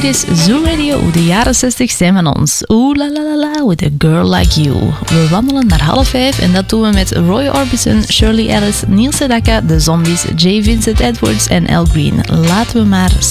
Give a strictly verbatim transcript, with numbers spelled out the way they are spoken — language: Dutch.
Dit is Zoo Radio, de jaren zestig zijn van ons. Oeh la la la la, with a girl like you. We wandelen naar half vijf en dat doen we met Roy Orbison, Shirley Ellis, Neil Sedaka, The Zombies, J. Vincent Edwards en Al Green. Laten we maar